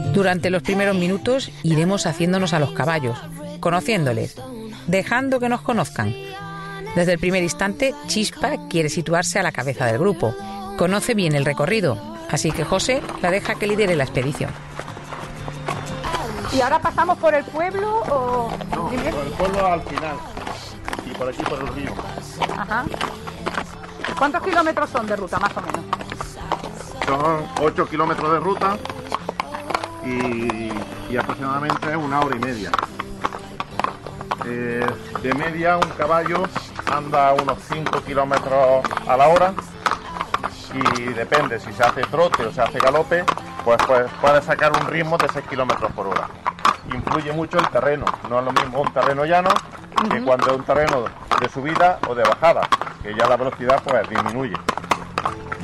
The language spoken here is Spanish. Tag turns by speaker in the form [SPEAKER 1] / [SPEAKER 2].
[SPEAKER 1] Durante los primeros minutos iremos haciéndonos a los caballos, conociéndoles, dejando que nos conozcan. Desde el primer instante, Chispa quiere situarse a la cabeza del grupo. Conoce bien el recorrido, así que José la deja que lidere la expedición.
[SPEAKER 2] ¿Y ahora pasamos por el pueblo o...?
[SPEAKER 3] No, por el pueblo al final. Y por aquí por el río.
[SPEAKER 2] Ajá. ¿Cuántos kilómetros son de ruta, más o menos?
[SPEAKER 3] Son 8 kilómetros de ruta y aproximadamente 1 hora y media. De media un caballo anda unos 5 kilómetros a la hora y depende si se hace trote o se hace galope, pues puede sacar un ritmo de 6 kilómetros por hora. Influye mucho el terreno, no es lo mismo un terreno llano que cuando es un terreno de subida o de bajada, que ya la velocidad pues disminuye.